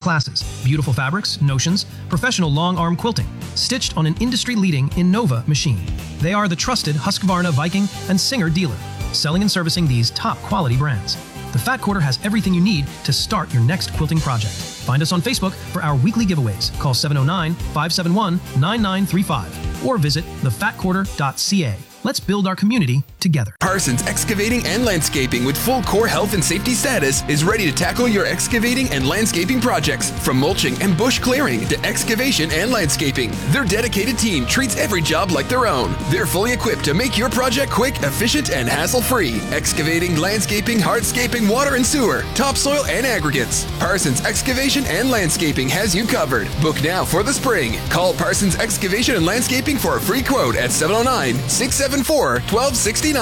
classes, beautiful fabrics, notions, professional long-arm quilting, stitched on an industry-leading Innova machine. They are the trusted Husqvarna, Viking, and Singer dealer, selling and servicing these top-quality brands. The Fat Quarter has everything you need to start your next quilting project. Find us on Facebook for our weekly giveaways. Call 709-571-9935 or visit thefatquarter.ca. Let's build our community together. Parsons Excavating and Landscaping with full core health and safety status is ready to tackle your excavating and landscaping projects. From mulching and bush clearing to excavation and landscaping, their dedicated team treats every job like their own. They're fully equipped to make your project quick, efficient, and hassle-free. Excavating, landscaping, hardscaping, water and sewer, topsoil, and aggregates. Parsons Excavation and Landscaping has you covered. Book now for the spring. Call Parsons Excavation and Landscaping for a free quote at 709-674-1269.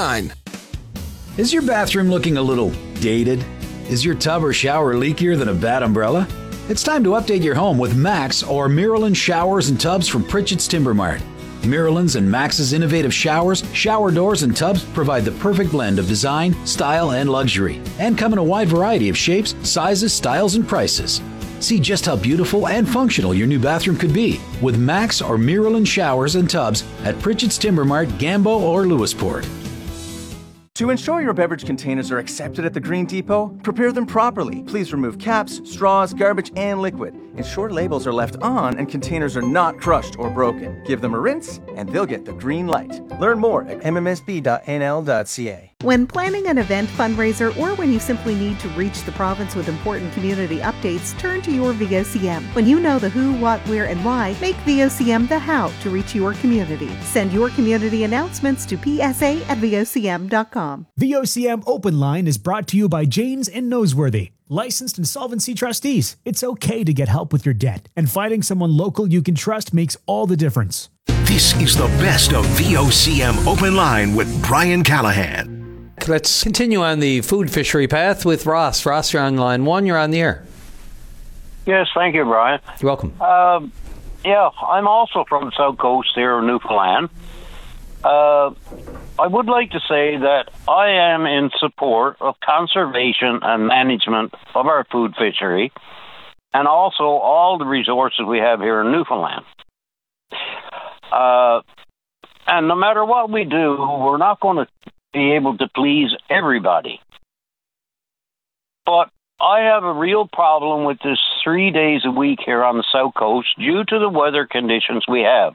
Is your bathroom looking a little dated? Is your tub or shower leakier than a bad umbrella? It's time to update your home with Max or Miralyn showers and tubs from Pritchett's Timber Mart. Miralyn's and Max's innovative showers, shower doors, and tubs provide the perfect blend of design, style, and luxury, and come in a wide variety of shapes, sizes, styles, and prices. See just how beautiful and functional your new bathroom could be with Max or Miralyn showers and tubs at Pritchett's Timber Mart, Gambo, or Lewisport. To ensure your beverage containers are accepted at the Green Depot, prepare them properly. Please remove caps, straws, garbage, and liquid. Ensure labels are left on and containers are not crushed or broken. Give them a rinse and they'll get the green light. Learn more at mmsb.nl.ca. When planning an event, fundraiser, or when you simply need to reach the province with important community updates, turn to your VOCM. When you know the who, what, where, and why, make VOCM the how to reach your community. Send your community announcements to psa@vocm.com. VOCM Open Line is brought to you by Janes and Noseworthy, licensed insolvency trustees. It's okay to get help with your debt, and finding someone local you can trust makes all the difference. This is the best of VOCM Open Line with Brian Callahan. Let's continue on the food fishery path with Ross. Ross, you're on line one. You're on the air. Yes, thank you, Brian. You're welcome. Yeah, I'm also from the South Coast here in Newfoundland. I would like to say that I am in support of conservation and management of our food fishery and also all the resources we have here in Newfoundland. And no matter what we do, we're not going to be able to please everybody. But I have a real problem with this 3 days a week here on the South Coast due to the weather conditions we have.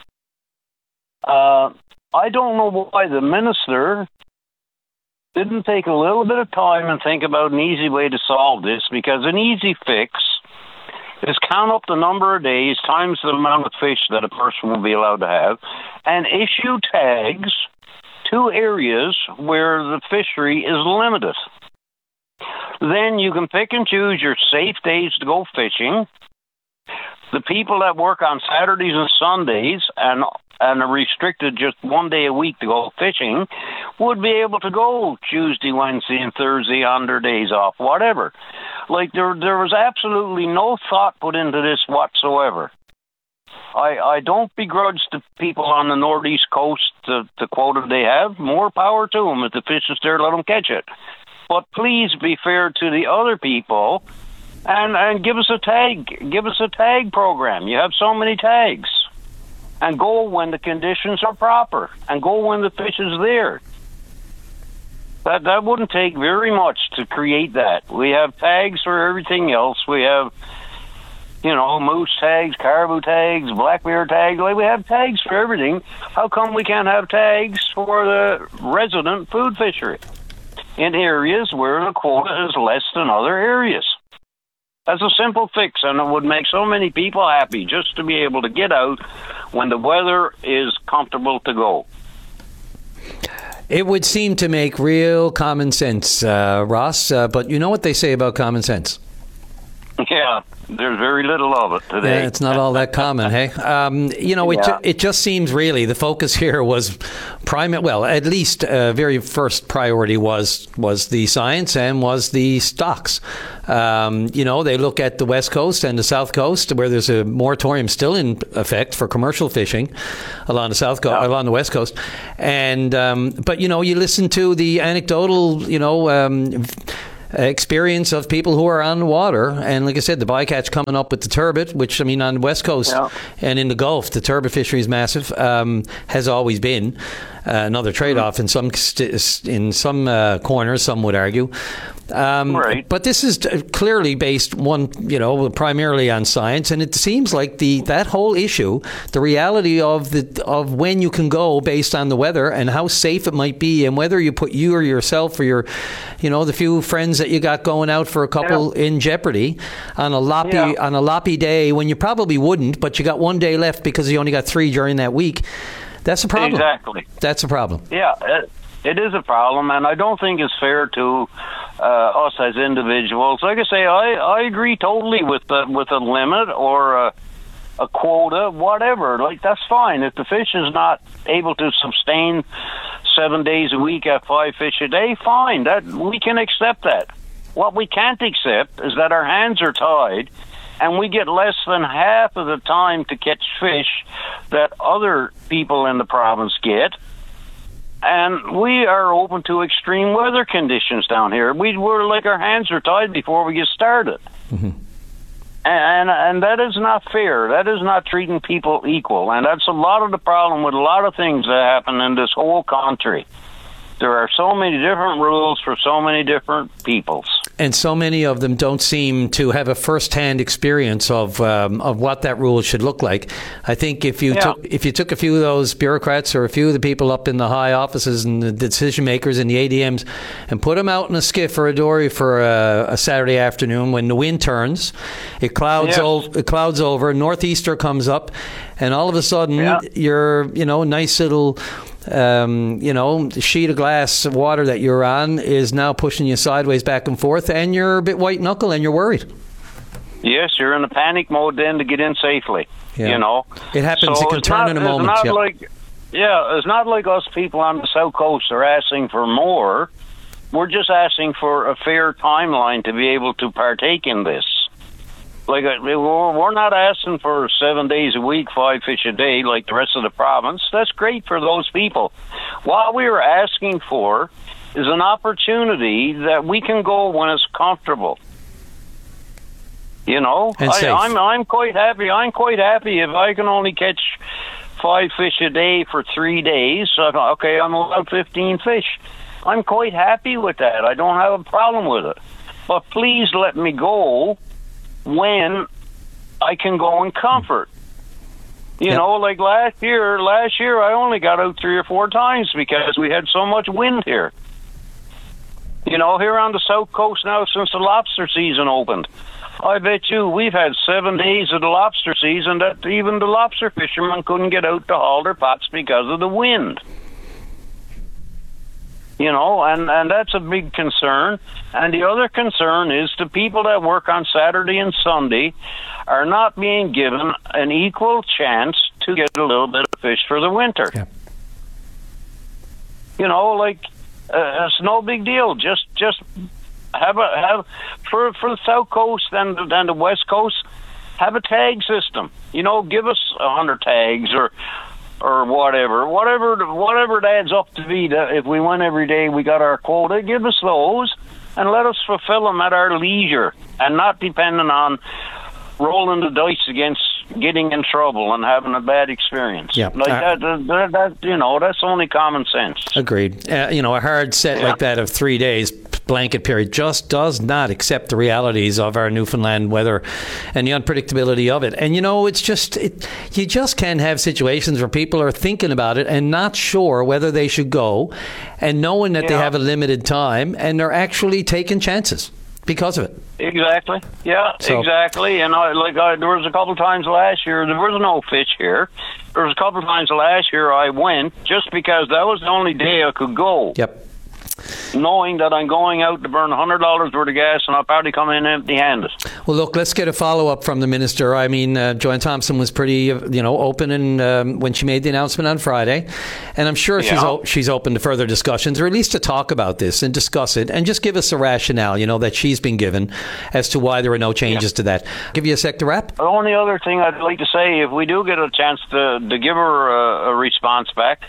I don't know why the minister didn't take a little bit of time and think about an easy way to solve this, because an easy fix is count up the number of days times the amount of fish that a person will be allowed to have and issue tags to areas where the fishery is limited. Then you can pick and choose your safe days to go fishing. The people that work on Saturdays and Sundays and are restricted just 1 day a week to go fishing would be able to go Tuesday, Wednesday, and Thursday on their days off, whatever. Like, there was absolutely no thought put into this whatsoever. I don't begrudge the people on the northeast coast the quota they have. More power to them. If the fish is there, let them catch it. But please be fair to the other people and give us a tag. Give us a tag program. You have so many tags. And go when the conditions are proper. And go when the fish is there. That wouldn't take very much to create that. We have tags for everything else. We have, moose tags, caribou tags, black bear tags. Like, we have tags for everything. How come we can't have tags for the resident food fishery in areas where the quota is less than other areas? That's a simple fix, and it would make so many people happy just to be able to get out when the weather is comfortable to go. It would seem to make real common sense, Ross, but you know what they say about common sense? Yeah, there's very little of it today. Yeah, it's not all that common, hey? It just seems really the focus here was at least very first priority was the science and was the stocks. They look at the West Coast and the South Coast, where there's a moratorium still in effect for commercial fishing along the West Coast. And but you listen to the anecdotal, experience of people who are on the water. And like I said, the bycatch coming up with the turbot, which, I mean, on the West Coast and in the Gulf, the turbot fishery is massive, has always been another trade-off in some corners, some would argue. Right. But this is clearly based primarily on science, and it seems like that whole issue, the reality of when you can go based on the weather and how safe it might be, and whether you put you or yourself or your, the few friends that you got going out for a couple in jeopardy on a loppy day when you probably wouldn't, but you got one day left because you only got 3 during that week. That's a problem. Exactly. That's a problem. Yeah, it is a problem, and I don't think it's fair to us as individuals. Like I say, I agree totally with a limit or a quota, whatever. Like, that's fine. If the fish is not able to sustain 7 days a week at 5 fish a day, fine. That we can accept that. What we can't accept is that our hands are tied and we get less than half of the time to catch fish that other people in the province get. And we are open to extreme weather conditions down here. We're like our hands are tied before we get started. Mm-hmm. And that is not fair. That is not treating people equal. And that's a lot of the problem with a lot of things that happen in this whole country. There are so many different rules for so many different peoples. And so many of them don't seem to have a first-hand experience of what that rule should look like. I think if you took a few of those bureaucrats or a few of the people up in the high offices and the decision makers in the ADMs and put them out in a skiff or a dory for a Saturday afternoon when the wind turns, it clouds over, northeaster comes up, and all of a sudden you're nice little sheet of glass of water that you're on is now pushing you sideways back and forth, and you're a bit white knuckle and you're worried. Yes, you're in a panic mode then to get in safely. Yeah. It happens. It can turn in a moment. It's not like us people on the South Coast are asking for more. We're just asking for a fair timeline to be able to partake in this. Like, we're not asking for 7 days a week, 5 fish a day like the rest of the province. That's great for those people. What we are asking for is an opportunity that we can go when it's comfortable. And safe. I'm quite happy. I'm quite happy if I can only catch 5 fish a day for 3 days. Okay, I'm allowed 15 fish. I'm quite happy with that. I don't have a problem with it. But please let me go when I can go in comfort. Like last year I only got out 3 or 4 times because we had so much wind here. Here on the South Coast now since the lobster season opened. I bet you we've had 7 days of the lobster season that even the lobster fishermen couldn't get out to haul their pots because of the wind. And that's a big concern. And the other concern is the people that work on Saturday and Sunday are not being given an equal chance to get a little bit of fish for the winter. Yeah. It's no big deal. Just have for the South Coast and the West Coast, have a tag system. Give us 100 tags or whatever it adds up to be. If we win every day, we got our quota. Give us those and let us fulfill them at our leisure and not depending on rolling the dice against getting in trouble and having a bad experience. Yeah, that's only common sense. Agreed. A hard set like that of 3 days blanket period just does not accept the realities of our Newfoundland weather and the unpredictability of it. And it's just you just can't have situations where people are thinking about it and not sure whether they should go, and knowing that they have a limited time and they're actually taking chances because of it. Exactly. Yeah, exactly. And there was a couple of times last year there was no fish here. There was a couple of times last year I went just because that was the only day I could go. Yep. Knowing that I'm going out to burn $100 worth of gas and I'll probably come in empty-handed. Well, look, let's get a follow-up from the minister. I mean, Joanne Thompson was pretty, open and when she made the announcement on Friday, and I'm sure she's open to further discussions, or at least to talk about this and discuss it, and just give us a rationale, that she's been given as to why there are no changes to that. Give you a sec to wrap. The only other thing I'd like to say, if we do get a chance to give her a response back,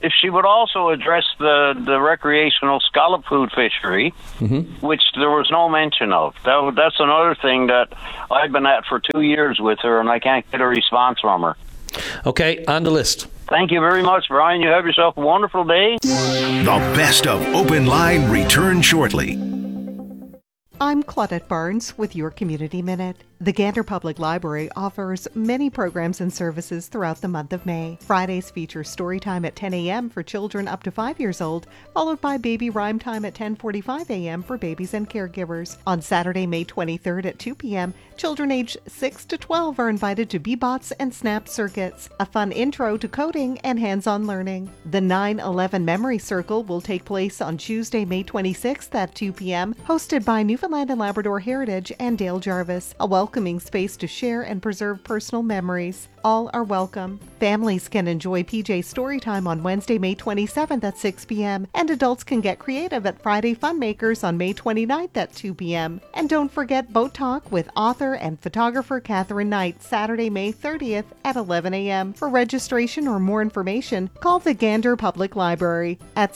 if she would also address the recreational scallop food fishery, which there was no mention of. That's another thing that I've been at for 2 years with her, and I can't get a response from her. Okay, on the list. Thank you very much, Brian. You have yourself a wonderful day. The best of Open Line returns shortly. I'm Claudette Barnes with your Community Minute. The Gander Public Library offers many programs and services throughout the month of May. Fridays feature story time at 10 a.m. for children up to 5 years old, followed by baby rhyme time at 10:45 a.m. for babies and caregivers. On Saturday, May 23rd at 2 p.m., children aged 6 to 12 are invited to Bebots and Snap Circuits, a fun intro to coding and hands-on learning. The 9/11 Memory Circle will take place on Tuesday, May 26th at 2 p.m., hosted by Newfoundland and Labrador Heritage and Dale Jarvis, a welcoming space to share and preserve personal memories. All are welcome. Families can enjoy PJ Storytime on Wednesday, May 27th at 6 p.m., and adults can get creative at Friday Funmakers on May 29th at 2 p.m. And don't forget Boat Talk with author and photographer Catherine Knight, Saturday, May 30th at 11 a.m. For registration or more information, call the Gander Public Library at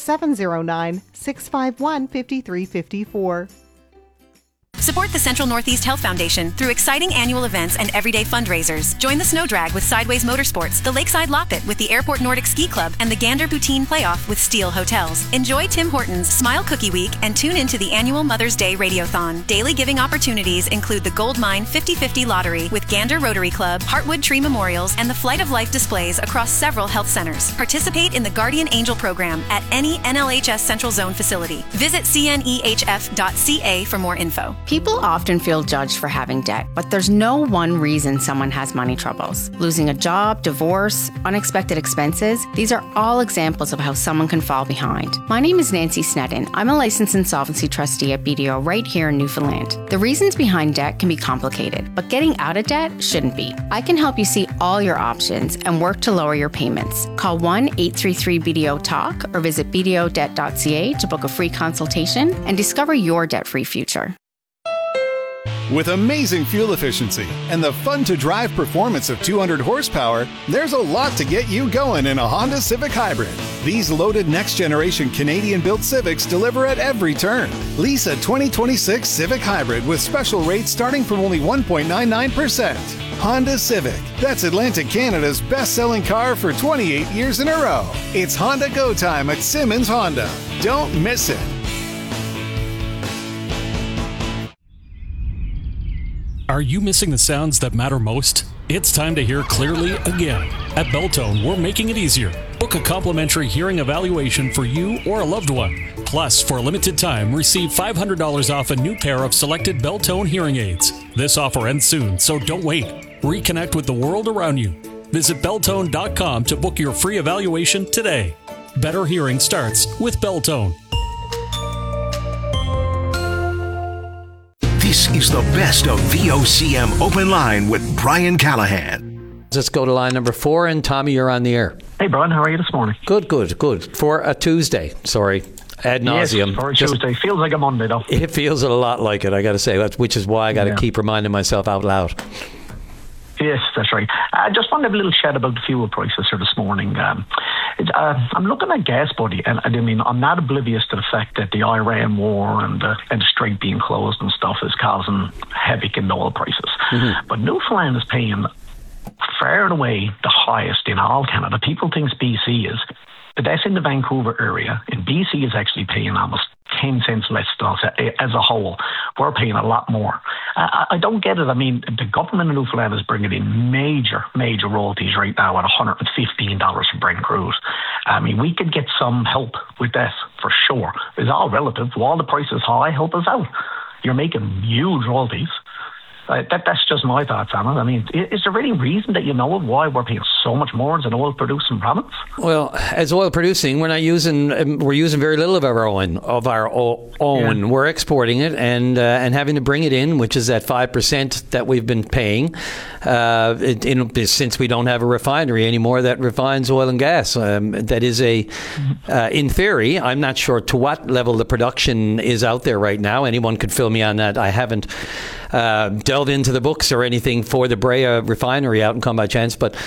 709-651-5354. Support the Central Northeast Health Foundation through exciting annual events and everyday fundraisers. Join the Snow Drag with Sideways Motorsports, the Lakeside Loppet with the Airport Nordic Ski Club, and the Gander Poutine Playoff with Steel Hotels. Enjoy Tim Hortons Smile Cookie Week and tune into the annual Mother's Day Radiothon. Daily giving opportunities include the Gold Mine 50/50 Lottery with Gander Rotary Club, Heartwood Tree Memorials, and the Flight of Life displays across several health centers. Participate in the Guardian Angel program at any NLHS Central Zone facility. Visit cnehf.ca for more info. People often feel judged for having debt, but there's no one reason someone has money troubles. Losing a job, divorce, unexpected expenses, these are all examples of how someone can fall behind. My name is Nancy Sneddon. I'm a licensed insolvency trustee at BDO right here in Newfoundland. The reasons behind debt can be complicated, but getting out of debt shouldn't be. I can help you see all your options and work to lower your payments. Call 1-833-BDO-TALK or visit bdodebt.ca to book a free consultation and discover your debt-free future. With amazing fuel efficiency and the fun-to-drive performance of 200 horsepower, there's a lot to get you going in a Honda Civic Hybrid. These loaded next-generation Canadian-built Civics deliver at every turn. Lease a 2026 Civic Hybrid with special rates starting from only 1.99%. Honda Civic. That's Atlantic Canada's best-selling car for 28 years in a row. It's Honda Go Time at Simmons Honda. Don't miss it. Are you missing the sounds that matter most? It's time to hear clearly again. At Beltone, we're making it easier. Book a complimentary hearing evaluation for you or a loved one. Plus, for a limited time, receive $500 off a new pair of selected Beltone hearing aids. This offer ends soon, so don't wait. Reconnect with the world around you. Visit Beltone.com to book your free evaluation today. Better hearing starts with Beltone. This is the best of VOCM Open Line with Brian Callahan. Let's go to line number 4, and Tommy, you're on the air. Hey, Brian, how are you this morning? Good. For a Tuesday, sorry, ad nauseum. Yes, for a Tuesday. Feels like a Monday, though. It feels a lot like it, I got to say, which is why I got to keep reminding myself out loud. Yes, that's right. I just want to have a little chat about the fuel prices here this morning. I'm looking at gas, buddy, and I mean, I'm not oblivious to the fact that the Iran war and the Strait being closed and stuff is causing havoc in the oil prices. Mm-hmm. But Newfoundland is paying far and away the highest in all Canada. People think BC is, but that's in the Vancouver area. And BC is actually paying almost 10 cents less than us as a whole. We're paying a lot more. I don't get it. I mean, the government of Newfoundland is bringing in major royalties right now at $115 for Brent crude. I mean, we could get some help with that for sure. It's all relative. While the price is high, help us out. You're making huge royalties. That's just my thoughts on it. I mean, is there any reason that you know of why we're paying so much more as an oil-producing province? Well, as oil-producing, we're using very little of our own. Yeah. We're exporting it and having to bring it in, which is that 5% that we've been paying since we don't have a refinery anymore that refines oil and gas. That is in theory, I'm not sure to what level the production is out there right now. Anyone could fill me on that. I haven't delve into the books or anything for the Brea refinery out in Come by Chance, but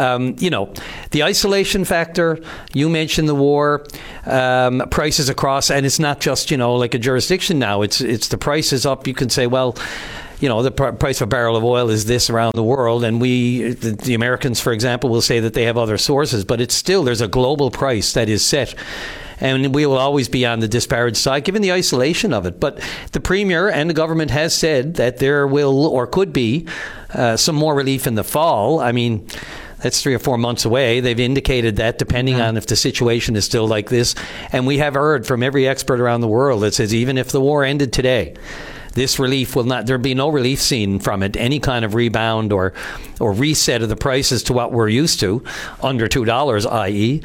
the isolation factor, you mentioned the war, prices across, and it's not just like a jurisdiction now. It's the price is up. You can say, well, the price of a barrel of oil is this around the world, and the Americans, for example, will say that they have other sources, but it's still, there's a global price that is set. And we will always be on the disparaged side, given the isolation of it. But the Premier and the government has said that there will or could be some more relief in the fall. I mean, that's 3 or 4 months away. They've indicated that, depending on if the situation is still like this. And we have heard from every expert around the world that says even if the war ended today, this relief will not, there'll be no relief seen from it, any kind of rebound or reset of the prices to what we're used to, under $2, i.e.,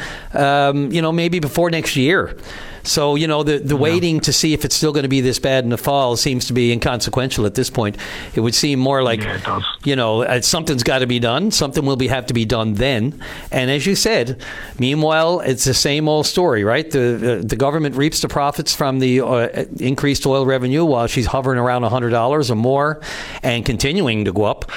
maybe before next year. So, the waiting to see if it's still going to be this bad in the fall seems to be inconsequential at this point. It would seem more like, something's got to be done. Something will have to be done then. And as you said, meanwhile, it's the same old story, right? The government reaps the profits from the increased oil revenue while she's hovering around $100 or more and continuing to go up.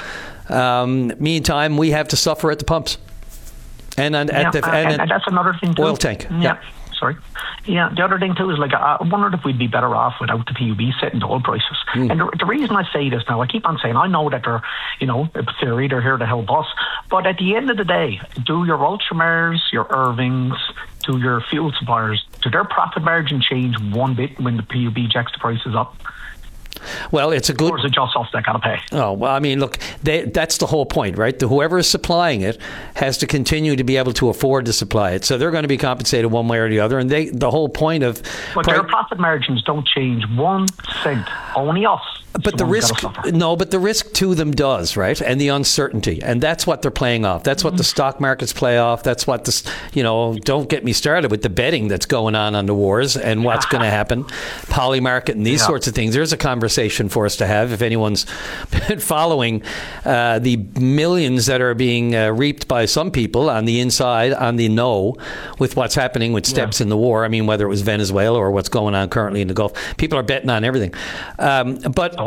Meantime, we have to suffer at the pumps. And that's another thing too. Oil tank. Yeah. Sorry. Yeah, the other thing too is I wondered if we'd be better off without the PUB setting the oil prices. And the reason I say this now, I keep on saying, I know that they're either here to help us, but at the end of the day, do your Ultramars, your Irvings, to your fuel suppliers, do their profit margin change one bit when the PUB jacks the prices up? Well, it's a good... Or is it just us that got to pay? Oh, well, I mean, look, that's the whole point, right? Whoever is supplying it has to continue to be able to afford to supply it. So they're going to be compensated one way or the other. And the whole point of... But their profit margins don't change 1 cent. Only us. But the risk to them does, right? And the uncertainty. And that's what they're playing off. That's what the stock markets play off. That's what don't get me started with the betting that's going on the wars and what's going to happen. Polymarket and these sorts of things. There's a conversation for us to have if anyone's been following the millions that are being reaped by some people on the inside, on the know, with what's happening with steps in the war. I mean, whether it was Venezuela or what's going on currently in the Gulf. People are betting on everything. But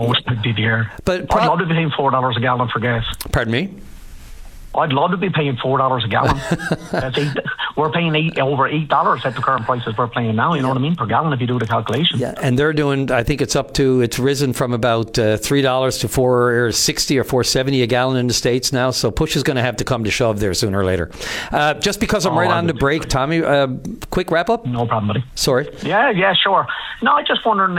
I'd love to be paying $4 a gallon for gas. Pardon me? I'd love to be paying $4 a gallon. We're paying over $8 at the current prices we're paying now. You know what I mean, per gallon if you do the calculation. Yeah, and they're doing. I think it's risen from about $3 to $4.60 or $4.70 a gallon in the States now. So push is going to have to come to shove there sooner or later. Just because I'm right on the break, Tommy. Quick wrap up. No problem, buddy. Sorry. Yeah, sure. No, I just wondering.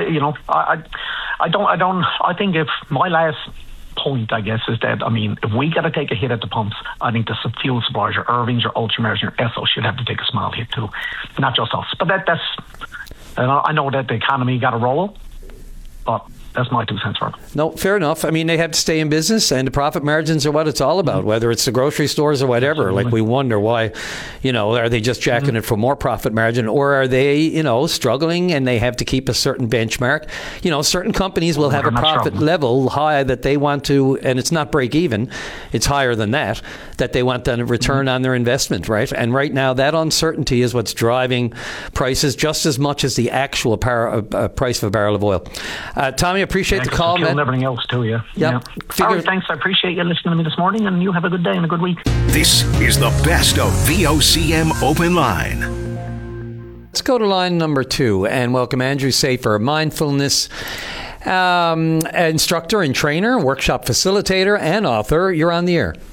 I think if my last point, I guess, is that, if we got to take a hit at the pumps, I think the fuel suppliers, your Irvings, your Ultramars, your Esso should have to take a small hit too, not just us. But that's, I know that the economy got to roll, but that's my 2 cents for it. No, fair enough. I mean, they have to stay in business, and the profit margins are what it's all about, whether it's the grocery stores or whatever. Absolutely. Like, we wonder why, are they just jacking it for more profit margin, or are they, struggling and they have to keep a certain benchmark? Certain companies will have a profit level high that they want to, and it's not break even, it's higher than that they want to return on their investment, right? And right now, that uncertainty is what's driving prices just as much as the actual price of a barrel of oil. Tommy, appreciate the call, man. And everything else too, yeah. All right, thanks. I appreciate you listening to me this morning, and you have a good day and a good week. This is the best of VOCM Open Line. Let's go to line number 2 and welcome Andrew Safer, mindfulness instructor and trainer, workshop facilitator, and author. You're on the air.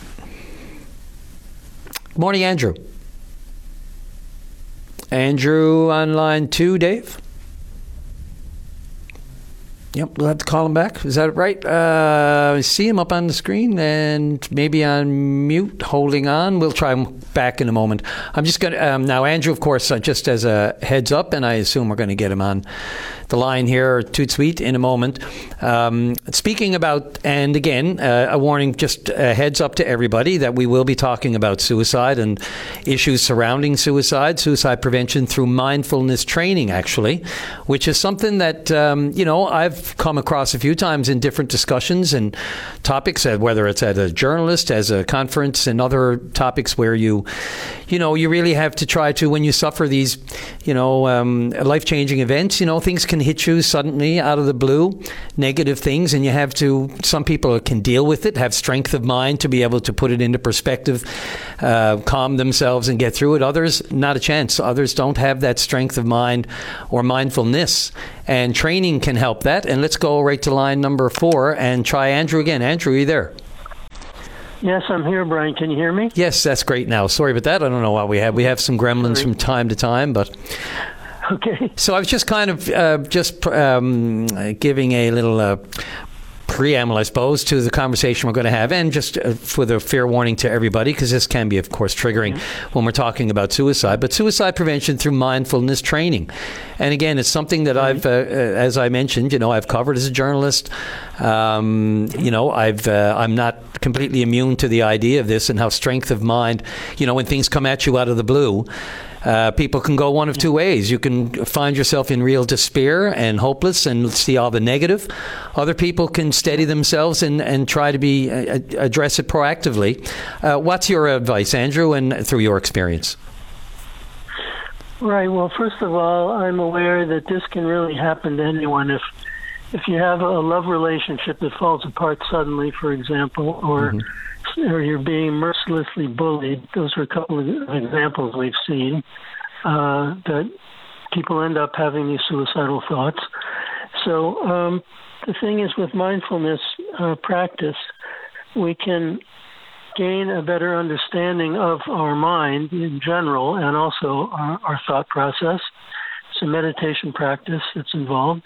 Good morning, Andrew. Andrew on line 2, Dave? Yep, we'll have to call him back. Is that right? I see him up on the screen and maybe on mute, holding on. We'll try him back in a moment. I'm just going to... now, Andrew, of course, just as a heads up, and I assume we're going to get him on the line here, toot sweet, in a moment. Speaking about, and again, a warning, just a heads up to everybody that we will be talking about suicide and issues surrounding suicide prevention through mindfulness training, actually, which is something that, I've come across a few times in different discussions and topics, whether it's at a journalist, as a conference, and other topics where you really have to try to, when you suffer these, life-changing events, things can can hit you suddenly out of the blue, negative things, and you have to, some people can deal with it, have strength of mind to be able to put it into perspective, calm themselves and get through it. Others, not a chance. Others don't have that strength of mind or mindfulness, and training can help that. And let's go right to line number 4 and try Andrew again. Andrew, are you there? Yes, I'm here, Brian. Can you hear me? Yes, that's great now. Sorry about that. I don't know what we have. We have some gremlins from time to time, but... Okay. So I was just kind of giving a little preamble, I suppose, to the conversation we're going to have, and just with a fair warning to everybody, because this can be, of course, triggering when we're talking about suicide, but suicide prevention through mindfulness training. And again, it's something that I've, as I mentioned, I've covered as a journalist. I'm not completely immune to the idea of this and how strength of mind, when things come at you out of the blue, people can go one of two ways. You can find yourself in real despair and hopeless and see all the negative. Other people can steady themselves and try to address it proactively. What's your advice, Andrew, and through your experience? Right. Well, first of all, I'm aware that this can really happen to anyone. If you have a love relationship that falls apart suddenly, for example, or you're being mercilessly bullied, those are a couple of examples we've seen, that people end up having these suicidal thoughts. So the thing is, with mindfulness practice, we can gain a better understanding of our mind in general and also our thought process. It's a meditation practice that's involved.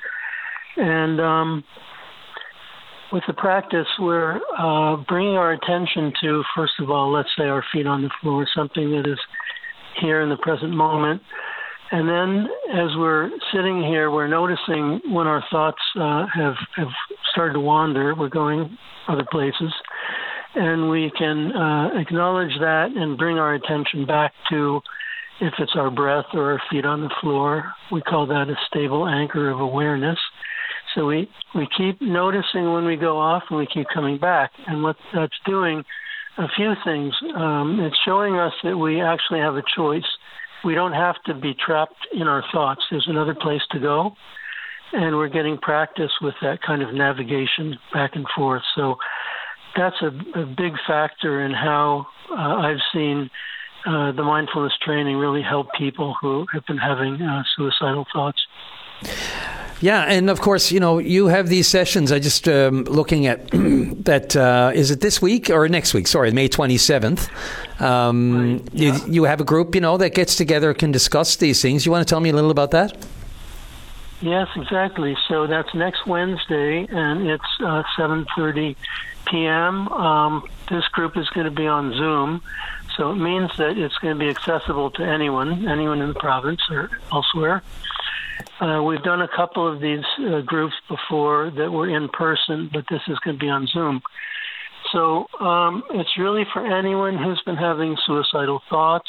And with the practice, we're bringing our attention to, first of all, let's say our feet on the floor, something that is here in the present moment. And then as we're sitting here, we're noticing when our thoughts have started to wander, we're going other places. And we can acknowledge that and bring our attention back to, if it's our breath or our feet on the floor, we call that a stable anchor of awareness. So we keep noticing when we go off and we keep coming back. And what that's doing, a few things. It's showing us that we actually have a choice. We don't have to be trapped in our thoughts. There's another place to go. And we're getting practice with that kind of navigation back and forth. So that's a big factor in how I've seen the mindfulness training really help people who have been having suicidal thoughts. Yeah, and of course, you have these sessions. I just looking at that. Is it this week or next week? Sorry, May 27th. Right, yeah. You have a group, that gets together, can discuss these things. You want to tell me a little about that? Yes, exactly. So that's next Wednesday, and it's 7:30 p.m. This group is going to be on Zoom, so it means that it's going to be accessible to anyone in the province or elsewhere. We've done a couple of these groups before that were in person, but this is going to be on Zoom. So it's really for anyone who's been having suicidal thoughts.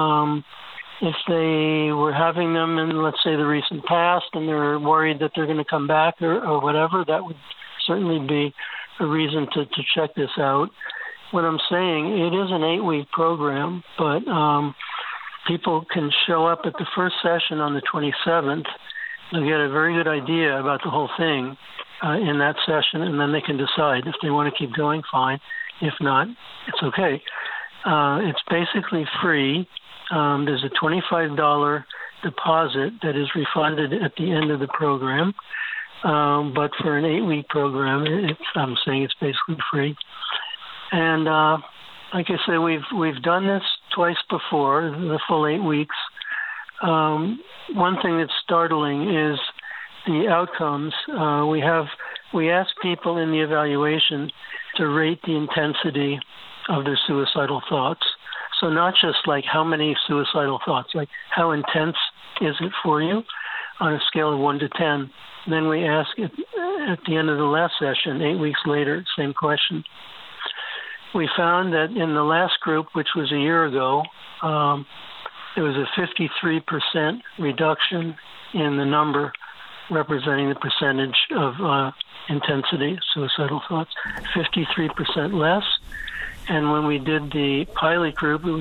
If they were having them in, let's say, the recent past and they're worried that they're going to come back or whatever, that would certainly be a reason to check this out. What I'm saying, it is an 8-week program, but people can show up at the first session on the 27th. They'll get a very good idea about the whole thing in that session, and then they can decide if they want to keep going, fine. If not, it's okay. It's basically free. There's a $25 deposit that is refunded at the end of the program. But for an 8-week program, I'm saying it's basically free. And like I say, we've done this twice before, the full 8 weeks. One thing that's startling is the outcomes. We ask people in the evaluation to rate the intensity of their suicidal thoughts. So not just like how many suicidal thoughts, like how intense is it for you on a scale of 1 to 10. Then we ask at the end of the last session, 8 weeks later, same question. We found that in the last group, which was a year ago, there was a 53% reduction in the number representing the percentage of intensity, suicidal thoughts, 53% less. And when we did the pilot group, it was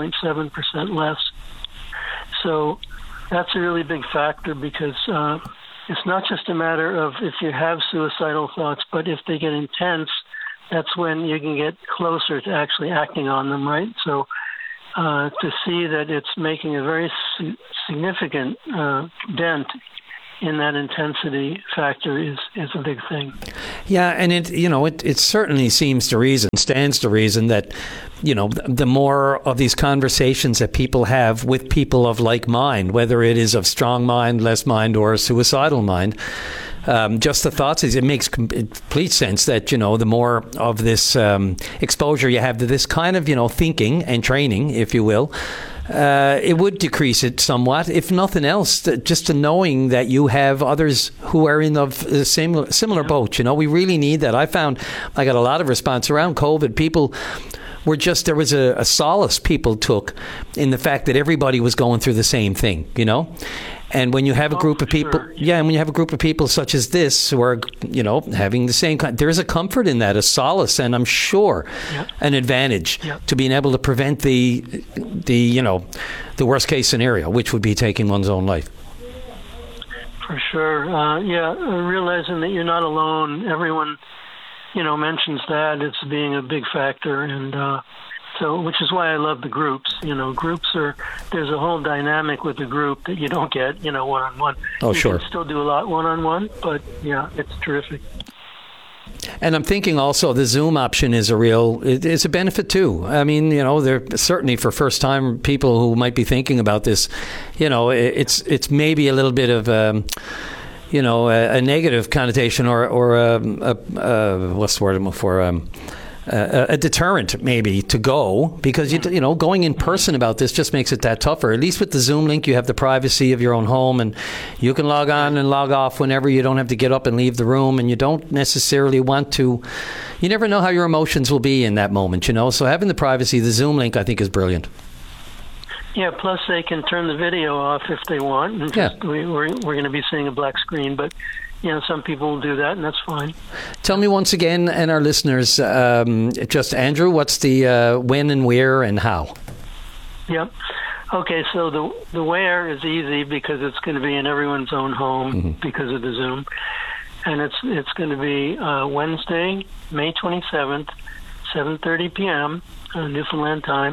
41.7% less. So that's a really big factor because it's not just a matter of if you have suicidal thoughts, but if they get intense, that's when you can get closer to actually acting on them, right? So to see that it's making a very significant dent in that intensity factor is a big thing. Yeah, and it certainly stands to reason that, the more of these conversations that people have with people of like mind, whether it is of strong mind, less mind, or suicidal mind, just the thoughts, it makes complete sense that, the more of this exposure you have to this kind of, thinking and training, if you will, it would decrease it somewhat, if nothing else, just to knowing that you have others who are in the similar boat. We really need that. I found I got a lot of response around COVID. People were there was a solace people took in the fact that everybody was going through the same thing, And when you have a group of people, and when you have a group of people such as this who are, having the same kind, there's a comfort in that, a solace, and I'm sure an advantage to being able to prevent the worst case scenario, which would be taking one's own life. For sure. Realizing that you're not alone. Everyone, mentions that as being a big factor, and so, which is why I love the groups. Groups there's a whole dynamic with the group that you don't get, one-on-one. Oh, sure. You can still do a lot one-on-one, but it's terrific. And I'm thinking also the Zoom option is it's a benefit too. I mean, there certainly for first-time people who might be thinking about this, it's maybe a little bit of a negative connotation or what's the word I'm looking for? A deterrent maybe to go, because going in person about this just makes it that tougher. At least with the Zoom link, you have the privacy of your own home, and you can log on and log off whenever. You don't have to get up and leave the room, and you don't necessarily want to. You never know how your emotions will be in that moment, So having the privacy, the Zoom link, I think is brilliant. Yeah, plus they can turn the video off if they want. And we're going to be seeing a black screen, but some people will do that, and that's fine. Tell me once again, and our listeners, just Andrew, what's the when and where and how? Yep. Okay, so the where is easy because it's going to be in everyone's own home because of the Zoom, and it's going to be Wednesday, May 27th, 7:30 p.m. Newfoundland time.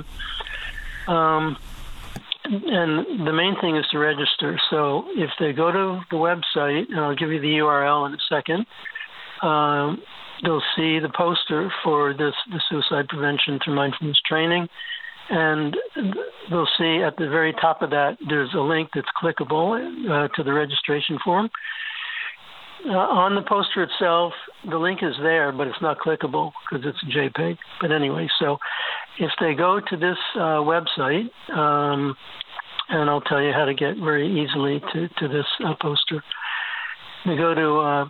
And the main thing is to register. So if they go to the website, and I'll give you the URL in a second, they'll see the poster for the suicide prevention through mindfulness training. And they'll see at the very top of that, there's a link that's clickable to the registration form. On the poster itself, the link is there, but it's not clickable because it's a JPEG. But anyway, so if they go to this website, and I'll tell you how to get very easily to this poster. They go to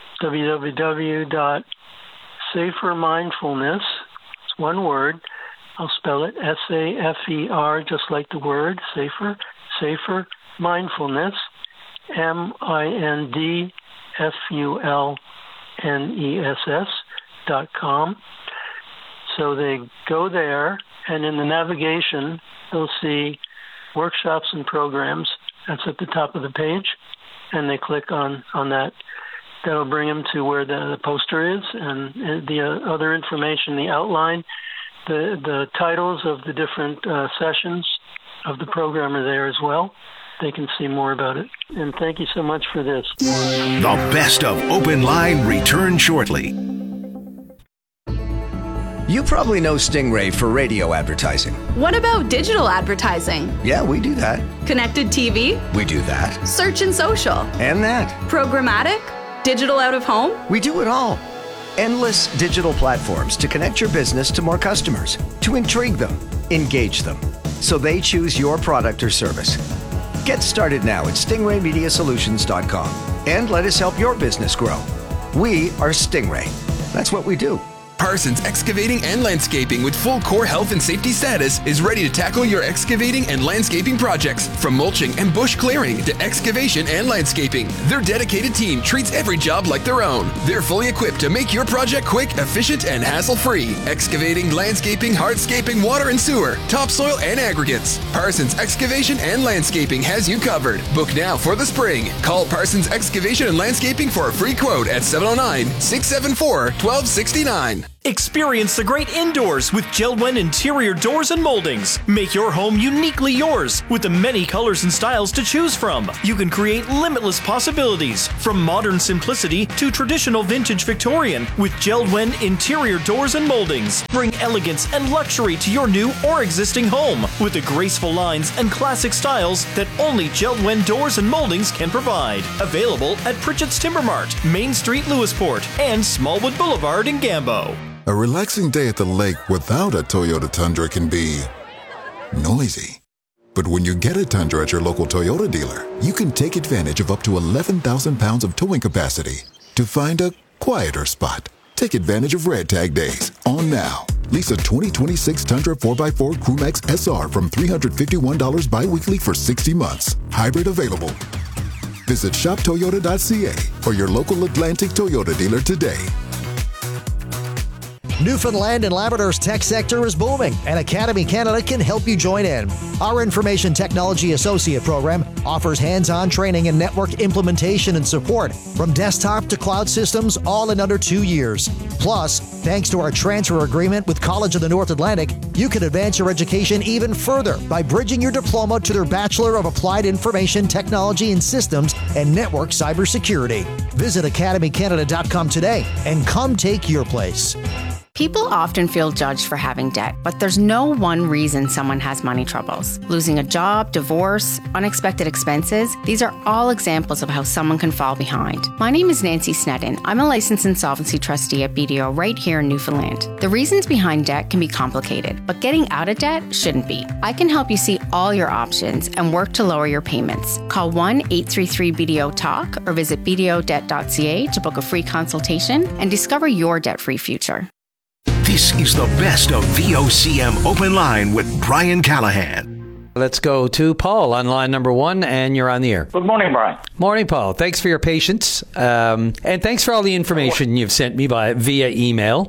www.safermindfulness. It's one word. I'll spell it SAFER, just like the word safer. Safer Mindfulness, MindFulness.com. So they go there, and in the navigation, they'll see workshops and programs. That's at the top of the page, and they click on that. That'll bring them to where the poster is, and the other information, the outline, the titles of the different sessions of the program are there as well. They can see more about it. And thank you so much for this. The best of Open Line returns shortly. You probably know Stingray for radio advertising. What about digital advertising? Yeah, we do that. Connected TV? We do that. Search and social? And that. Programmatic? Digital out of home? We do it all. Endless digital platforms to connect your business to more customers, to intrigue them, engage them, so they choose your product or service. Get started now at stingraymediasolutions.com and let us help your business grow. We are Stingray. That's what we do. Parsons Excavating and Landscaping with full core health and safety status is ready to tackle your excavating and landscaping projects. From mulching and bush clearing to excavation and landscaping, their dedicated team treats every job like their own. They're fully equipped to make your project quick, efficient, and hassle-free. Excavating, landscaping, hardscaping, water and sewer, topsoil, and aggregates. Parsons Excavation and Landscaping has you covered. Book now for the spring. Call Parsons Excavation and Landscaping for a free quote at 709-674-1269. Experience the great indoors with JELD-WEN interior doors and moldings. Make your home uniquely yours with the many colors and styles to choose from. You can create limitless possibilities from modern simplicity to traditional vintage Victorian with JELD-WEN interior doors and moldings. Bring elegance and luxury to your new or existing home with the graceful lines and classic styles that only JELD-WEN doors and moldings can provide. Available at Pritchett's Timber Mart, Main Street, Lewisport, and Smallwood Boulevard in Gambo. A relaxing day at the lake without a Toyota Tundra can be noisy. But when you get a Tundra at your local Toyota dealer, you can take advantage of up to 11,000 pounds of towing capacity to find a quieter spot. Take advantage of Red Tag Days on now. Lease a 2026 Tundra 4x4 Crewmax SR from $351 bi-weekly for 60 months. Hybrid available. Visit shoptoyota.ca or your local Atlantic Toyota dealer today. Newfoundland and Labrador's tech sector is booming, and Academy Canada can help you join in. Our Information Technology Associate program offers hands-on training in network implementation and support from desktop to cloud systems, all in under 2 years. Plus, thanks to our transfer agreement with College of the North Atlantic, you can advance your education even further by bridging your diploma to their Bachelor of Applied Information Technology and Systems and Network Cybersecurity. Visit academycanada.com today and come take your place. People often feel judged for having debt, but there's no one reason someone has money troubles. Losing a job, divorce, unexpected expenses, these are all examples of how someone can fall behind. My name is Nancy Snedden. I'm a licensed insolvency trustee at BDO right here in Newfoundland. The reasons behind debt can be complicated, but getting out of debt shouldn't be. I can help you see all your options and work to lower your payments. Call 1-833-BDO-TALK or visit bdodebt.ca to book a free consultation and discover your debt-free future. This is the best of VOCM Open Line with Brian Callahan. Let's go to Paul on line number 1, and you're on the air. Good morning, Brian. Morning, Paul. Thanks for your patience, and thanks for all the information you've sent me via email.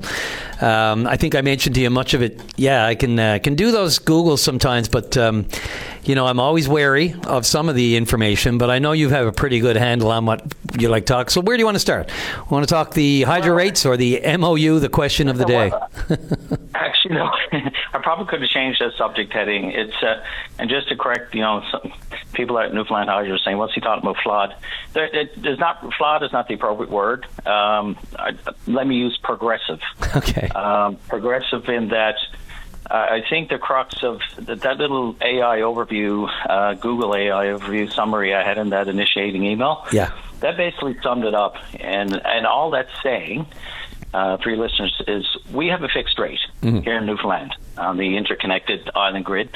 I think I mentioned to you much of it. Yeah, I can do those Googles sometimes, but I'm always wary of some of the information. But I know you have a pretty good handle on what you like to talk. So where do you want to start? Want to talk the hydro rates or the MOU, the question of the day? Actually, no. I probably could have changed the subject heading. It's and just to correct, some people at Newfoundland Hydro are saying, "What's he talking about? Flawed?" Flawed is not the appropriate word. Let me use progressive. Okay. Progressive in that I think the crux of that little AI overview, Google AI overview summary I had in that initiating email. Yeah. That basically summed it up, and all that's saying. For your listeners, is we have a fixed rate here in Newfoundland on the interconnected island grid,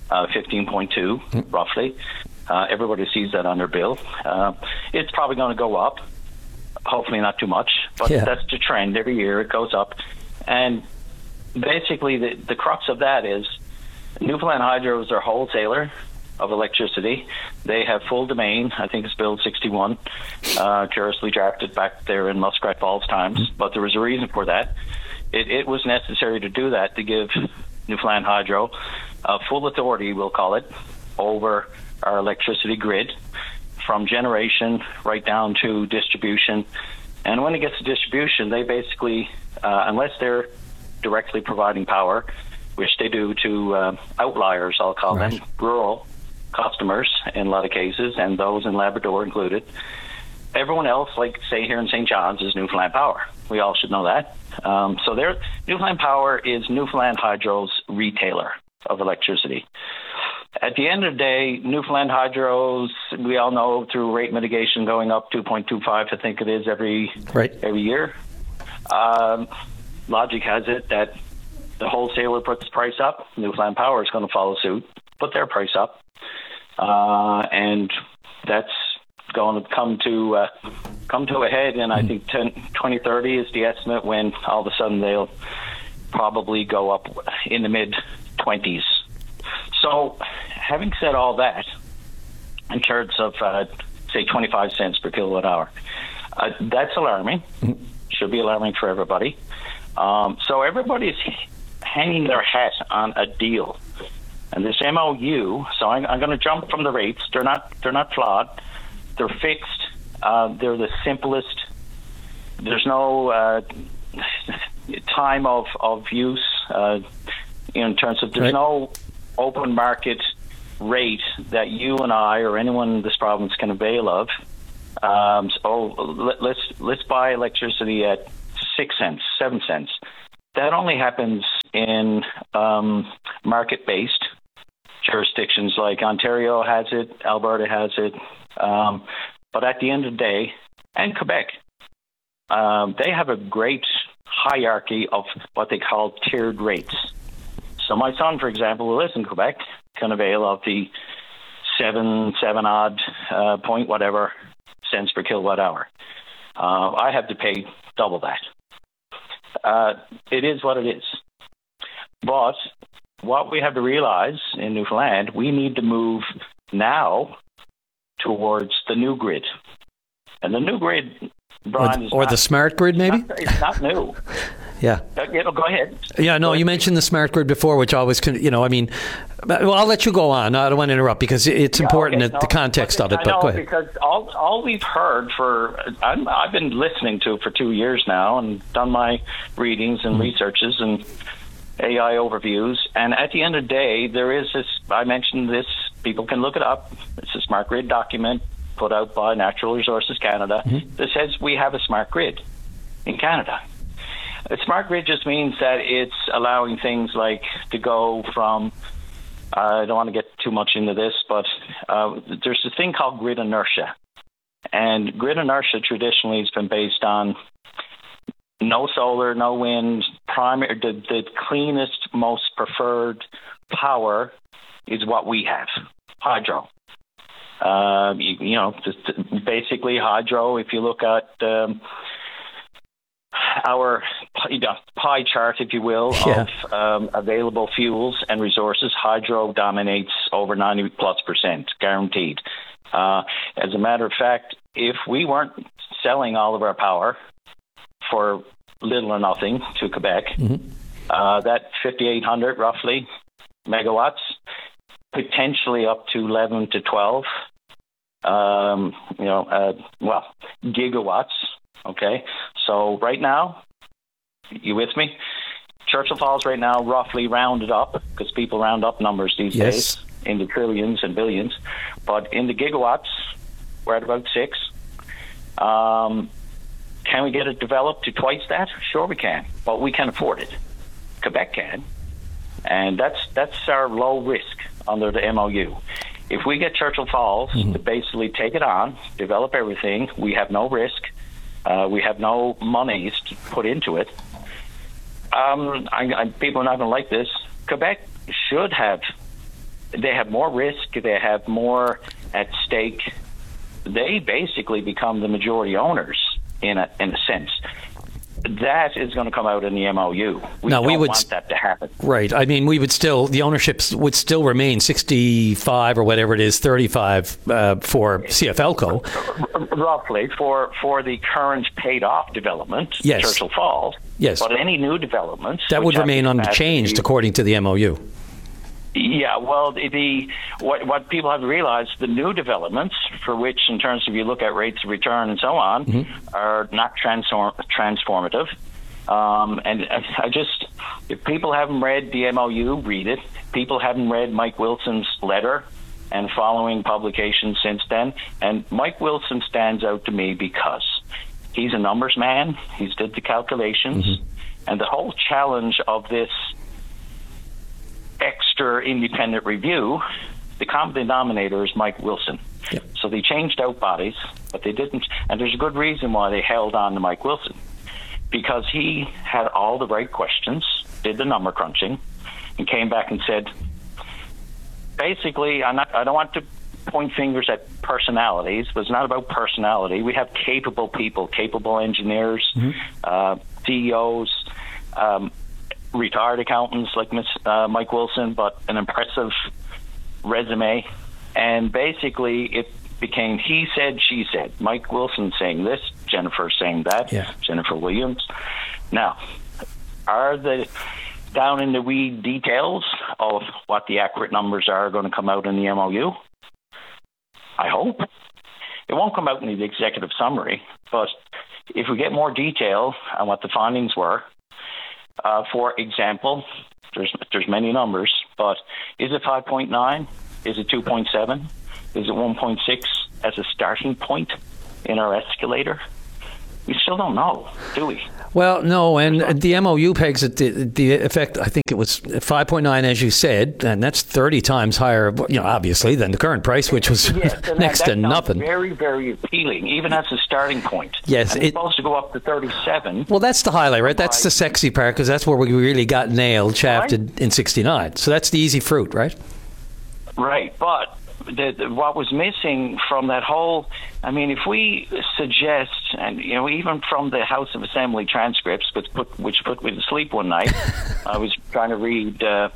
15.2 roughly. Everybody sees that on their bill. It's probably going to go up, hopefully not too much, but that's the trend. Every year it goes up. And basically the crux of that is Newfoundland Hydro is their wholesaler of electricity. They have full domain. I think it's Bill 61, curiously drafted back there in Muskrat Falls times. But there was a reason for that. It was necessary to do that to give Newfoundland Hydro full authority, we'll call it, over our electricity grid from generation right down to distribution. And when it gets to distribution, they basically, unless they're directly providing power, which they do to outliers, I'll call them, rural customers in a lot of cases, and those in Labrador included. Everyone else, like say here in St. John's, is Newfoundland Power. We all should know that. So Newfoundland Power is Newfoundland Hydro's retailer of electricity. At the end of the day, Newfoundland Hydro's, we all know through rate mitigation going up 2.25, I think it is, every year. Logic has it that the wholesaler puts the price up. Newfoundland Power is going to follow suit, put their price up. And that's going to come to a head, and I think 2030 is the estimate when all of a sudden they'll probably go up in the mid-20s. So, having said all that, in terms of say 25 cents per kilowatt hour, that's alarming. Should be alarming for everybody. So everybody's hanging their hat on a deal. And this MOU, so I'm going to jump from the rates. They're not flawed. They're fixed. They're the simplest. There's no time of use in terms of there's no open market rate that you and I or anyone in this province can avail of. Let's buy electricity at 6 cents, 7 cents. That only happens in market-based jurisdictions like Ontario has it, Alberta has it, but at the end of the day, and Quebec, they have a great hierarchy of what they call tiered rates. So my son, for example, who lives in Quebec, can avail of the 7 odd point whatever cents per kilowatt hour. I have to pay double that. It is what it is. But what we have to realize in Newfoundland, we need to move now towards the new grid. And the new grid, Brian, or the smart grid, maybe? It's not new. Yeah. Go ahead. Yeah, no, you mentioned the smart grid before, which always, well, I'll let you go on. I don't want to interrupt because it's important the context of it, but go ahead. Because all we've heard I've been listening to for 2 years now and done my readings and researches and AI overviews. And at the end of the day, there is this, I mentioned this, people can look it up. It's a smart grid document put out by Natural Resources Canada that says we have a smart grid in Canada. A smart grid just means that it's allowing things like to go from, I don't want to get too much into this, but there's this thing called grid inertia. And grid inertia traditionally has been based on no solar, no wind, the cleanest, most preferred power is what we have, hydro. Basically hydro, if you look at our pie chart, if you will, of available fuels and resources, hydro dominates over 90+%, guaranteed. As a matter of fact, if we weren't selling all of our power for little or nothing to Quebec, that 5,800 roughly megawatts, potentially up to 11 to 12, gigawatts. Okay, so right now, you with me? Churchill Falls right now, roughly rounded up, because people round up numbers these days into trillions and billions, but in the gigawatts, we're at about 6. Can we get it developed to twice that? Sure we can, but we can afford it. Quebec can, and that's our low risk under the MOU. If we get Churchill Falls to basically take it on, develop everything, we have no risk. We have no monies to put into it. People are not going to like this. Quebec should have. They have more risk. They have more at stake. They basically become the majority owners in a sense. That is going to come out in the MOU. We don't want that to happen. Right. I mean, the ownership would still remain 65 or whatever it is, 35 for CFLCO. Roughly, for the current paid-off development, Churchill Falls. Yes. But any new developments... That would remain unchanged according to the MOU. Yeah, well, what people have to realize, the new developments, for which in terms of you look at rates of return and so on, are not transformative. And if people haven't read the MOU, read it. People haven't read Mike Wilson's letter and following publications since then. And Mike Wilson stands out to me because he's a numbers man. He's did the calculations. And the whole challenge of this extra independent review, the common denominator is Mike Wilson. So they changed out bodies, but they didn't, and there's a good reason why they held on to Mike Wilson, because he had all the right questions, did the number crunching, and came back and said, basically, I don't want to point fingers at personalities, but it's not about personality. We have capable people, capable engineers, CEOs, retired accountants like Mike Wilson, but an impressive resume. And basically, it became he said, she said. Mike Wilson saying this, Jennifer saying that, Jennifer Williams. Now, are the down in the weed details of what the accurate numbers are going to come out in the MOU? I hope. It won't come out in the executive summary, but if we get more detail on what the findings were, for example, there's many numbers, but is it 5.9? Is it 2.7? Is it 1.6 as a starting point in our escalator? We still don't know, do we? Well, no, and the MOU pegs at the effect, I think it was 5.9, as you said, and that's 30 times higher, obviously, than the current price, which was next to nothing. Very, very appealing, even as a starting point. Yes. And it's supposed to go up to 37. Well, that's the highlight, right? That's the sexy part, because that's where we really got nailed, shafted in 69. So that's the easy fruit, right? Right, but what was missing from that whole, if we suggest, and even from the House of Assembly transcripts, which put me to sleep one night, I was trying to read,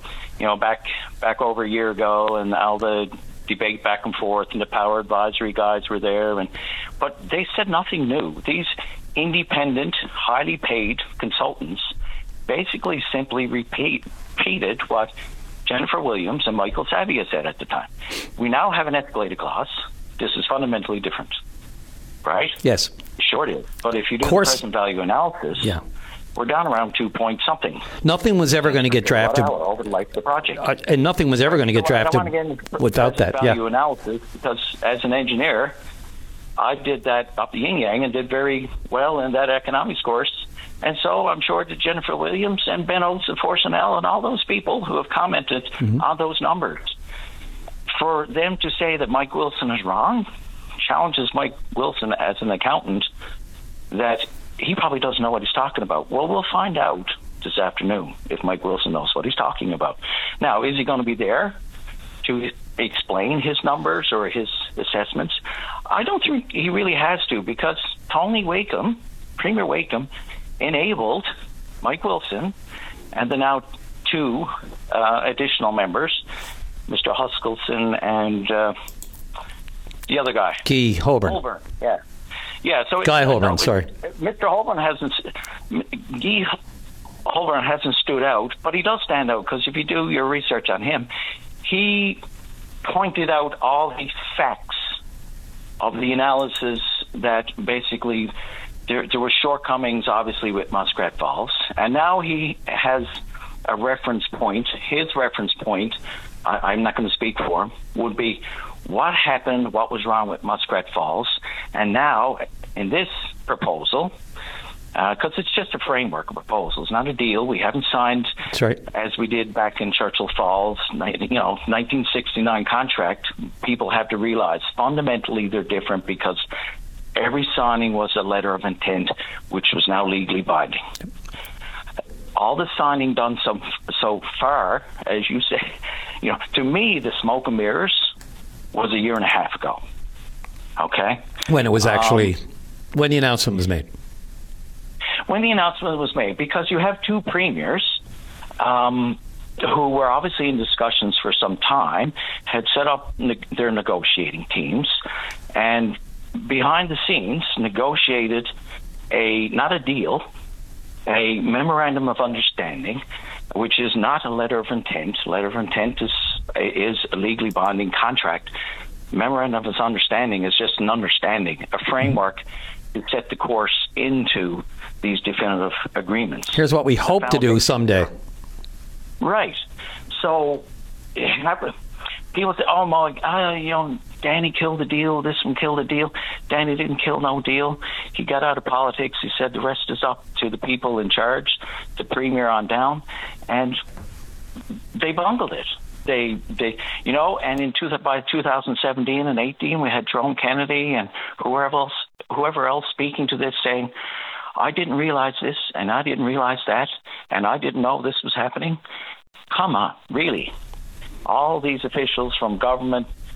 back over a year ago, and all the debate back and forth, and the power advisory guys were there, but they said nothing new. These independent, highly paid consultants basically simply repeated what Jennifer Williams and Michael Savia said at the time. We now have an escalated clause. This is fundamentally different, right? Yes. Sure it is. But if you do the present value analysis, we're down around 2 point something. Nothing was ever going to get drafted over the life of the project. And nothing was ever going to get drafted without that. Value analysis, because as an engineer, I did that up the yin-yang and did very well in that economics course. And so I'm sure that Jennifer Williams and Ben Olsen, Forsenel, and all those people who have commented on those numbers, for them to say that Mike Wilson is wrong, challenges Mike Wilson as an accountant that he probably doesn't know what he's talking about. Well, we'll find out this afternoon if Mike Wilson knows what he's talking about. Now, is he going to be there to explain his numbers or his assessments? I don't think he really has to, because Tony Wakeham, Premier Wakeham, enabled Mike Wilson and the now two additional members, Mr. Huskelson and the other guy. Guy Holborn. So Guy Holborn, sorry. Mr. Holborn Guy Holborn hasn't stood out, but he does stand out, because if you do your research on him, he pointed out all the facts of the analysis that basically there were shortcomings, obviously, with Muskrat Falls, and now he has a reference point. His reference point, I'm not going to speak for him, would be what happened, what was wrong with Muskrat Falls, and now in this proposal, because it's just a framework of proposals, not a deal. We haven't signed, that's right, as we did back in Churchill Falls, 1969 contract. People have to realize fundamentally they're different, because every signing was a letter of intent, which was now legally binding. All the signing done so far, as you say, to me, the smoke and mirrors was a year and a half ago. Okay? When it was actually, when the announcement was made. When the announcement was made, because you have two premiers who were obviously in discussions for some time, had set up their negotiating teams, and behind the scenes negotiated not a deal, a memorandum of understanding, which is not a letter of intent. Letter of intent is a legally binding contract. Memorandum of understanding is just an understanding, a framework to set the course into these definitive agreements. Here's what we hope to do someday. Right. So people say, "Oh my, Danny killed the deal. This one killed the deal." Danny didn't kill no deal. He got out of politics. He said the rest is up to the people in charge, the premier on down, and they bungled it. They and by 2017 and 18, we had Jerome Kennedy and whoever else speaking to this, saying, "I didn't realize this, and I didn't realize that, and I didn't know this was happening." Come on, really? All these officials from government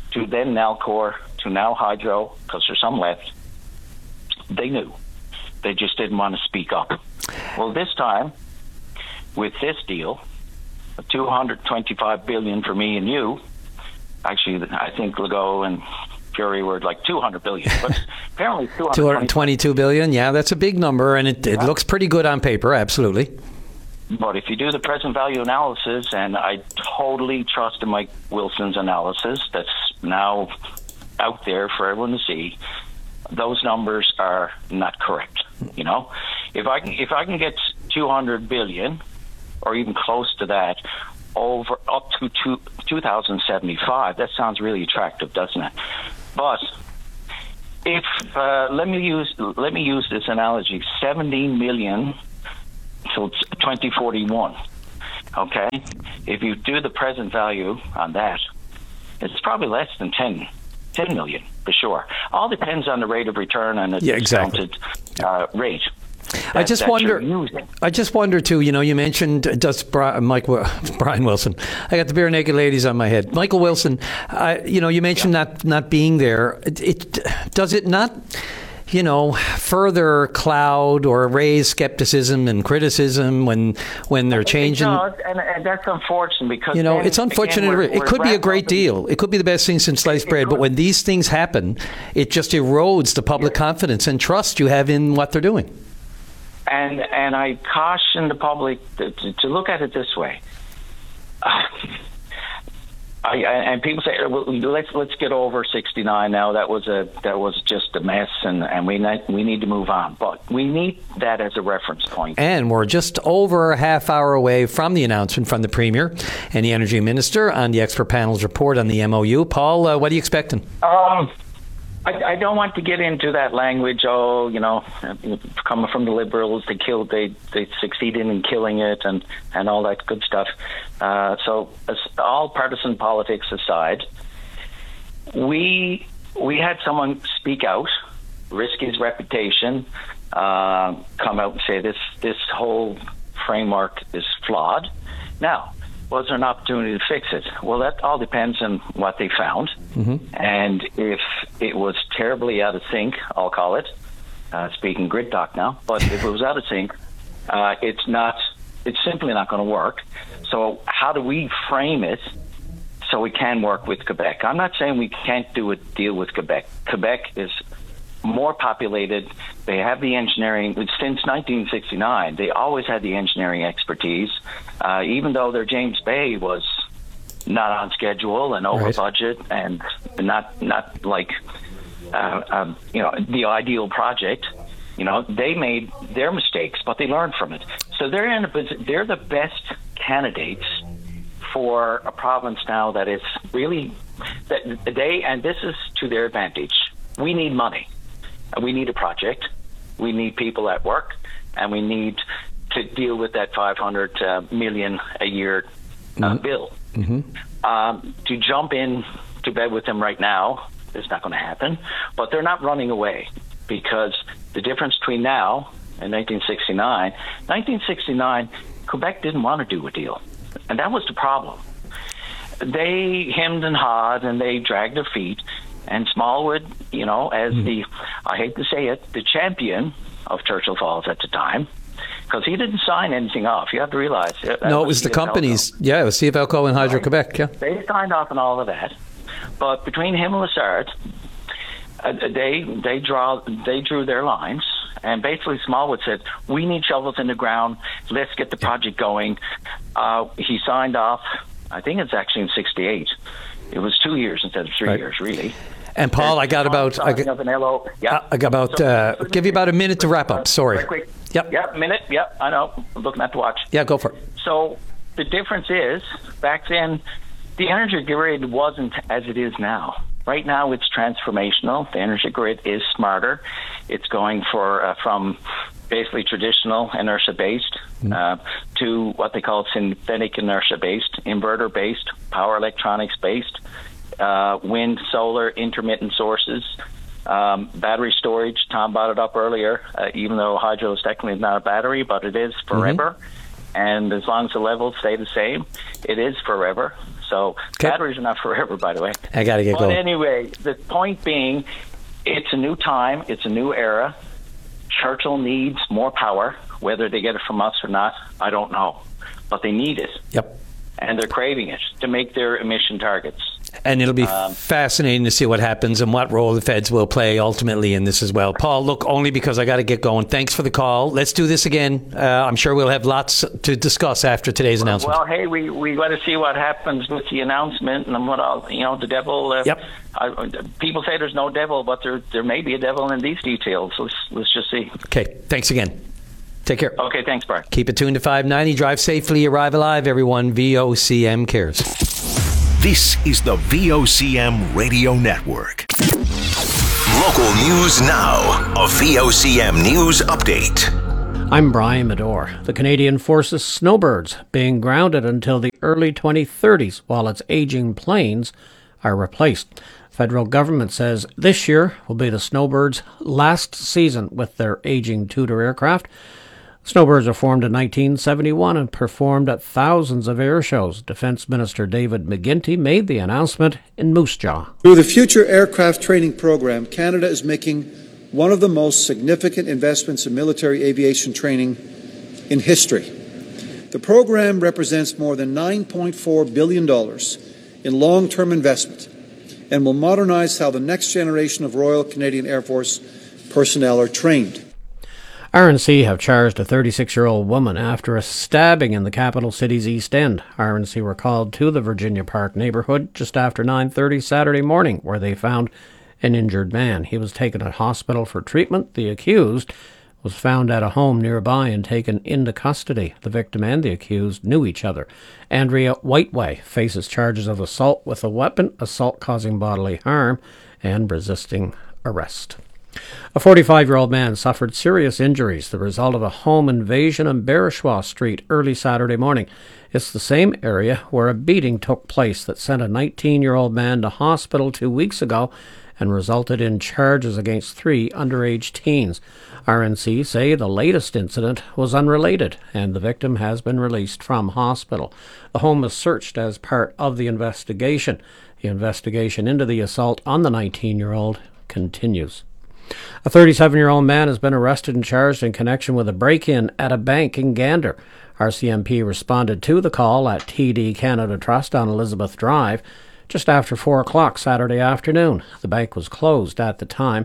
to then Nalcor, to now Hydro, because there's some left, they knew. They just didn't want to speak up. Well, this time, with this deal, $225 billion for me and you, actually, I think Legault and Fury were like $200 billion, but apparently $222 billion. Yeah, that's a big number, and it looks pretty good on paper, absolutely. But if you do the present value analysis, and I totally trust in Mike Wilson's analysis that's now out there for everyone to see, those numbers are not correct. You know, if I can get 200 billion or even close to that over up to 2075, that sounds really attractive, doesn't it? But if let me use this analogy: 17 million till 2041. Okay, if you do the present value on that, it's probably less than 10 million for sure. All depends on the rate of return and the discounted rate. I just wonder too. You know, you mentioned Brian Wilson. I got the Bare Naked Ladies on my head. Michael Wilson. You mentioned not being there. Does it not? Further cloud or raise skepticism and criticism when they're changing. It does, and that's unfortunate because it's unfortunate. Again, it could be a great deal. It could be the best thing since sliced bread. But when these things happen, it just erodes the public confidence and trust you have in what they're doing. And I caution the public to look at it this way. And people say, well, let's get over 69 now. That was just a mess, and we need to move on. But we need that as a reference point. And we're just over a half hour away from the announcement from the Premier and the Energy Minister on the expert panel's report on the MOU. Paul, what are you expecting? I don't want to get into that language. Coming from the Liberals, they succeeded in killing it and all that good stuff. So, all partisan politics aside, we had someone speak out, risk his reputation, come out and say this whole framework is flawed. Now, was there an opportunity to fix it? Well, that all depends on what they found. Mm-hmm. And if it was terribly out of sync, I'll call it, speaking grid talk now, but if it was out of sync, it's simply not going to work. So how do we frame it so we can work with Quebec? I'm not saying we can't do a deal with Quebec. Quebec is more populated. They have the engineering. Since 1969, they always had the engineering expertise, even though their James Bay was not on schedule and over budget and not like the ideal project. They made their mistakes, but they learned from it. So they're the best candidates for a province now that is really and this is to their advantage. We need money. We need a project. We need people at work, and we need to deal with that $500 million a year bill. Mm-hmm. To jump in to bed with them right now is not going to happen. But they're not running away, because the difference between now and 1969, Quebec didn't want to do a deal, and that was the problem. They hemmed and hawed, and they dragged their feet. And Smallwood, as I hate to say it, the champion of Churchill Falls at the time, because he didn't sign anything off. You have to realize. No, it was the companies. Yeah, it was CFLCO and Hydro-Quebec, yeah. They signed off on all of that. But between him and Lessard, they drew their lines. And basically Smallwood said, we need shovels in the ground. Let's get the project going. He signed off, I think it's actually in 68. It was 2 years instead of 3 years, really. And Paul, I got about give you about a minute to wrap up. Sorry. Very quick. Yep. Yep, minute. Yep, I know. I'm looking at the watch. Yeah, go for it. So the difference is, back then, the energy grid wasn't as it is now. Right now, it's transformational. The energy grid is smarter. It's going from basically traditional inertia-based to what they call synthetic inertia-based, inverter-based, power electronics-based, wind, solar, intermittent sources, battery storage. Tom brought it up earlier, even though hydro is technically not a battery, but it is forever. Mm-hmm. And as long as the levels stay the same, it is forever. So batteries are not forever, by the way. I got to get going. But anyway, the point being, it's a new time. It's a new era. Churchill needs more power. Whether they get it from us or not, I don't know. But they need it. Yep. And they're craving it to make their emission targets. And it'll be fascinating to see what happens and what role the feds will play ultimately in this as well. Paul, look, only because I got to get going. Thanks for the call. Let's do this again. I'm sure we'll have lots to discuss after today's announcement. Well, hey, we got to see what happens with the announcement and what the devil. Yep. People say there's no devil, but there may be a devil in these details. Let's just see. Okay. Thanks again. Take care. Okay. Thanks, Brian. Keep it tuned to 590. Drive safely. Arrive alive, everyone. VOCM cares. This is the VOCM Radio Network. Local news now. A VOCM news update. I'm Brian Medore. The Canadian Forces Snowbirds being grounded until the early 2030s while its aging planes are replaced. Federal government says this year will be the Snowbirds' last season with their aging Tudor aircraft. Snowbirds were formed in 1971 and performed at thousands of air shows. Defence Minister David McGuinty made the announcement in Moose Jaw. Through the Future Aircraft Training Program, Canada is making one of the most significant investments in military aviation training in history. The program represents more than $9.4 billion in long-term investment and will modernize how the next generation of Royal Canadian Air Force personnel are trained. RNC have charged a 36-year-old woman after a stabbing in the capital city's East End. RNC were called to the Virginia Park neighborhood just after 9:30 Saturday morning, where they found an injured man. He was taken to hospital for treatment. The accused was found at a home nearby and taken into custody. The victim and the accused knew each other. Andrea Whiteway faces charges of assault with a weapon, assault causing bodily harm, and resisting arrest. A 45-year-old man suffered serious injuries, the result of a home invasion on Bereshaw Street early Saturday morning. It's the same area where a beating took place that sent a 19-year-old man to hospital 2 weeks ago and resulted in charges against 3 underage teens. RNC say the latest incident was unrelated and the victim has been released from hospital. The home was searched as part of the investigation. The investigation into the assault on the 19-year-old continues. A 37-year-old man has been arrested and charged in connection with a break-in at a bank in Gander. RCMP responded to the call at TD Canada Trust on Elizabeth Drive just after 4 o'clock Saturday afternoon. The bank was closed at the time.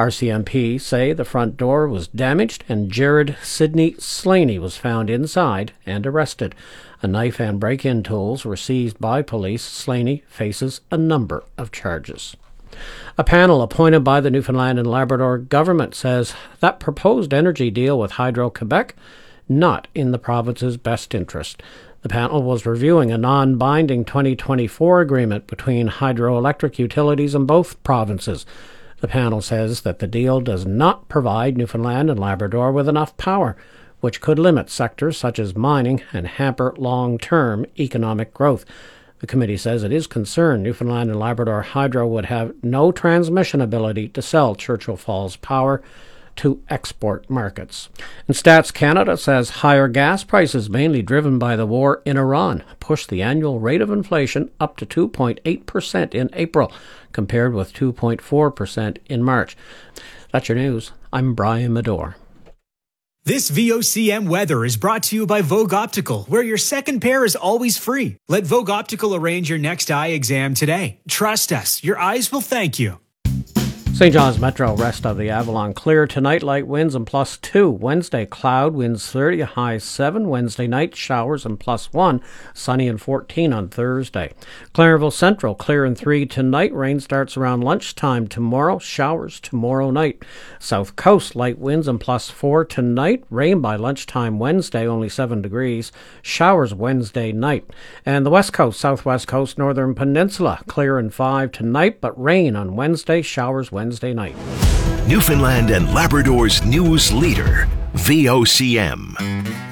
RCMP say the front door was damaged and Jared Sidney Slaney was found inside and arrested. A knife and break-in tools were seized by police. Slaney faces a number of charges. A panel appointed by the Newfoundland and Labrador government says that proposed energy deal with Hydro-Quebec not in the province's best interest. The panel was reviewing a non-binding 2024 agreement between hydroelectric utilities in both provinces. The panel says that the deal does not provide Newfoundland and Labrador with enough power, which could limit sectors such as mining and hamper long-term economic growth. The committee says it is concerned Newfoundland and Labrador Hydro would have no transmission ability to sell Churchill Falls power to export markets. And Stats Canada says higher gas prices, mainly driven by the war in Iran, pushed the annual rate of inflation up to 2.8% in April, compared with 2.4% in March. That's your news. I'm Brian Medore. This VOCM weather is brought to you by Vogue Optical, where your second pair is always free. Let Vogue Optical arrange your next eye exam today. Trust us, your eyes will thank you. St. John's Metro, rest of the Avalon clear tonight, light winds and +2. Wednesday, cloud, winds 30, high 7. Wednesday night, showers and +1. Sunny and 14 on Thursday. Clarenville Central, clear and 3 tonight. Rain starts around lunchtime tomorrow. Showers tomorrow night. South Coast, light winds and +4 tonight. Rain by lunchtime Wednesday, only 7 degrees. Showers Wednesday night. And the West Coast, Southwest Coast, Northern Peninsula, clear and 5 tonight, but rain on Wednesday. Showers Wednesday night. Newfoundland and Labrador's news leader, VOCM.